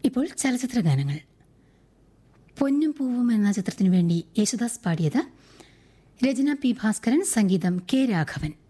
ഇപ്പോൾ ചലച്ചിത്ര ഗാനങ്ങൾ. പൊന്നും പൂവും എന്ന ചിത്രത്തിനു വേണ്ടി യേശുദാസ് പാടിയത്, രചന പി ഭാസ്കരൻ, സംഗീതം കെ രാഘവൻ.